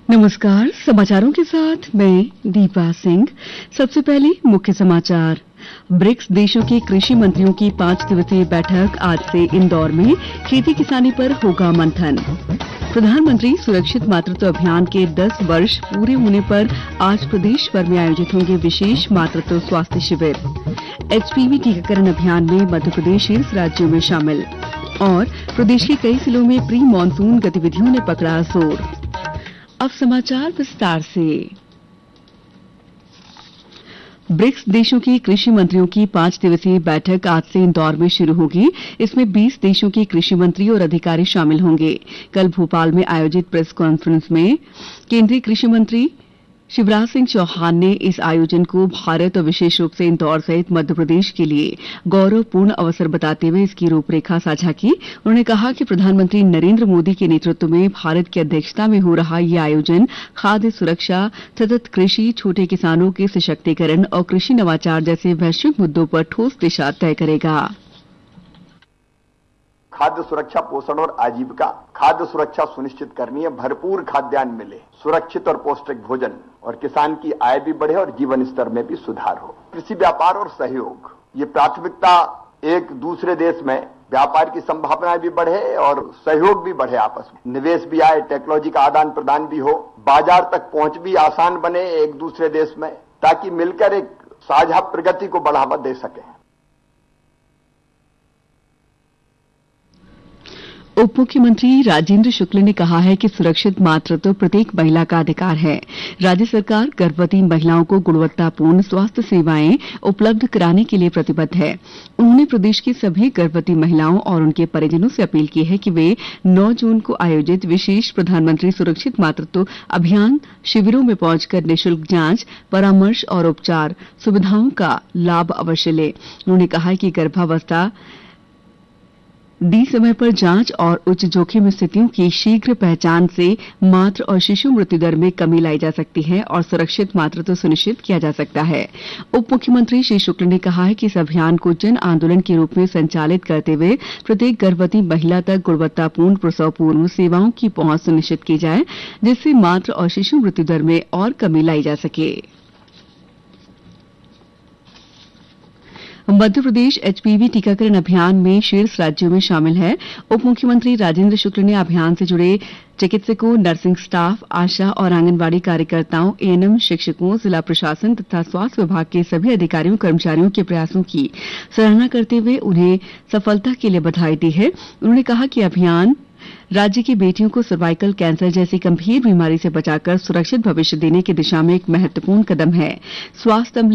नमस्कार, समाचारों के साथ मैं दीपा सिंह। सबसे पहले मुख्य समाचार। ब्रिक्स देशों के कृषि मंत्रियों की 5 दिवसीय बैठक आज से इंदौर में। खेती किसानी पर होगा मंथन। प्रधानमंत्री सुरक्षित मातृत्व अभियान के 10 वर्ष पूरे होने पर आज प्रदेश भर में आयोजित होंगे विशेष मातृत्व स्वास्थ्य शिविर। एचपीवी टीकाकरण अभियान में मध्य प्रदेश शीर्ष राज्यों में शामिल। और प्रदेश के कई जिलों में प्री मानसून गतिविधियों ने पकड़ा जोर। अब समाचार विस्तार से। ब्रिक्स देशों के कृषि मंत्रियों की 5 दिवसीय बैठक आज से इंदौर में शुरू होगी। इसमें 20 देशों के कृषि मंत्री और अधिकारी शामिल होंगे। कल भोपाल में आयोजित प्रेस कॉन्फ्रेंस में केंद्रीय कृषि मंत्री शिवराज सिंह चौहान ने इस आयोजन को भारत और विशेष रूप से इंदौर सहित मध्य प्रदेश के लिए गौरवपूर्ण अवसर बताते हुए इसकी रूपरेखा साझा की। उन्होंने कहा कि प्रधानमंत्री नरेंद्र मोदी के नेतृत्व में भारत की अध्यक्षता में हो रहा यह आयोजन खाद्य सुरक्षा, सतत कृषि, छोटे किसानों के सशक्तिकरण और कृषि नवाचार जैसे वैश्विक मुद्दों पर ठोस दिशा तय करेगा। खाद्य सुरक्षा, पोषण और आजीविका। खाद्य सुरक्षा सुनिश्चित करनी है, भरपूर खाद्यान्न मिले, सुरक्षित और पौष्टिक भोजन, और किसान की आय भी बढ़े और जीवन स्तर में भी सुधार हो। कृषि व्यापार और सहयोग, ये प्राथमिकता एक दूसरे देश में व्यापार की संभावनाएं भी बढ़े और सहयोग भी बढ़े, आपस में निवेश भी आए, टेक्नोलॉजी का आदान प्रदान भी हो, बाजार तक पहुंच भी आसान बने एक दूसरे देश में, ताकि मिलकर एक साझा प्रगति को बढ़ावा दे सके। उप मुख्यमंत्री राजेंद्र शुक्ल ने कहा है कि सुरक्षित मातृत्व प्रत्येक महिला का अधिकार है। राज्य सरकार गर्भवती महिलाओं को गुणवत्तापूर्ण स्वास्थ्य सेवाएं उपलब्ध कराने के लिए प्रतिबद्ध है। उन्होंने प्रदेश की सभी गर्भवती महिलाओं और उनके परिजनों से अपील की है कि वे 9 जून को आयोजित विशेष प्रधानमंत्री सुरक्षित मातृत्व अभियान शिविरों में पहुंचकर निःशुल्क जांच, परामर्श और उपचार सुविधाओं का लाभ अवश्य लें। उन्होंने कहा कि गर्भावस्था डी समय पर जांच और उच्च जोखिम स्थितियों की शीघ्र पहचान से मातृ और शिशु मृत्यु दर में कमी लाई जा सकती है और सुरक्षित मातृत्व सुनिश्चित किया जा सकता है। उप मुख्यमंत्री श्री शुक्ल ने कहा है कि इस अभियान को जन आंदोलन के रूप में संचालित करते हुए प्रत्येक गर्भवती महिला तक गुणवत्तापूर्ण प्रसव पूर्व सेवाओं की पहुंच सुनिश्चित की जाए, जिससे मातृ और शिशु मृत्यु दर में और कमी लाई जा सके। मध्य प्रदेश एचपीवी टीकाकरण अभियान में शीर्ष राज्यों में शामिल है। उप मुख्यमंत्री राजेंद्र शुक्ल ने अभियान से जुड़े चिकित्सकों, नर्सिंग स्टाफ, आशा और आंगनबाड़ी कार्यकर्ताओं, एएनएम शिक्षकों, जिला प्रशासन तथा स्वास्थ्य विभाग के सभी अधिकारियों कर्मचारियों के प्रयासों की सराहना करते हुए उन्हें सफलता के लिए बधाई दी है। उन्होंने कहा कि अभियान राज्य की बेटियों को सर्वाइकल कैंसर जैसी गंभीर बीमारी से बचाकर सुरक्षित भविष्य देने की दिशा में एक महत्वपूर्ण कदम है। स्वास्थ्य